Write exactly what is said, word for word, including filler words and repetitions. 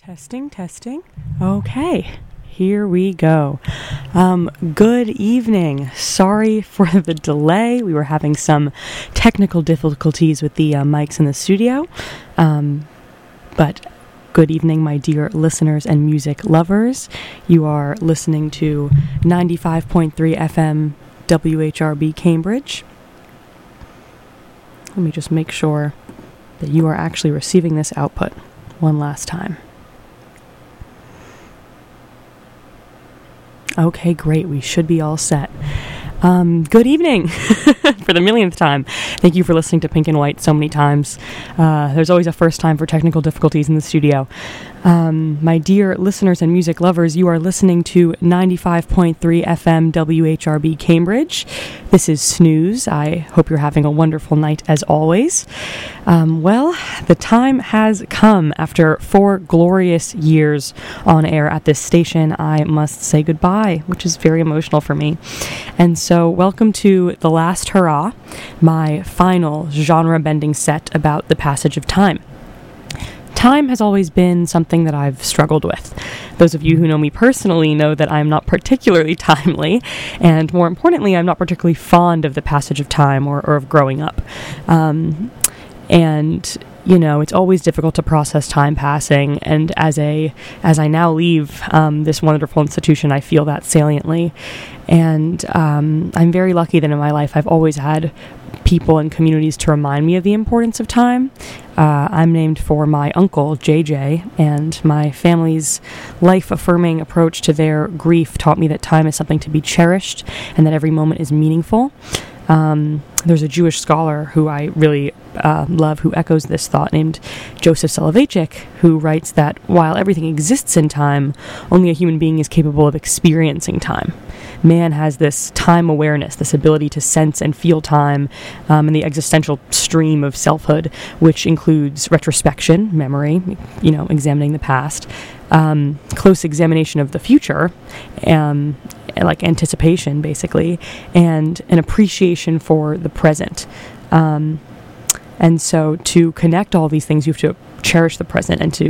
Testing, testing. Okay, here we go. Um, good evening. Sorry for the delay. We were having some technical difficulties with the uh, mics in the studio. Um, but good evening, my dear listeners and music lovers. You are listening to ninety-five point three F M W H R B Cambridge. Let me just make sure that you are actually receiving this output one last time. Okay, great. We should be all set. Um, good evening for the millionth time. Thank you for listening to Pink and White so many times. Uh, there's always a first time for technical difficulties in the studio. Um, my dear listeners and music lovers, you are listening to ninety-five point three F M W H R B Cambridge. This is Snooze. I hope you're having a wonderful night as always. Um, well, the time has come. After four glorious years on air at this station, I must say goodbye, which is very emotional for me. And so welcome to The Last Hurrah, my final genre-bending set about the passage of time. Time has always been something that I've struggled with. Those of you who know me personally know that I'm not particularly timely, and more importantly, I'm not particularly fond of the passage of time or, or of growing up. Um, and you know, it's always difficult to process time passing, and as a as I now leave um, this wonderful institution, I feel that saliently. And um, I'm very lucky that in my life I've always had people and communities to remind me of the importance of time. Uh, I'm named for my uncle, J J, and my family's life-affirming approach to their grief taught me that time is something to be cherished and that every moment is meaningful. Um, there's a Jewish scholar who I really uh, love who echoes this thought named Joseph Soloveitchik, who writes that while everything exists in time, only a human being is capable of experiencing time. Man has this time awareness, this ability to sense and feel time um, in the existential stream of selfhood, which includes retrospection, memory, you know, examining the past, um, close examination of the future, um, like anticipation, basically, and an appreciation for the present. Um, and so to connect all these things, you have to cherish the present and to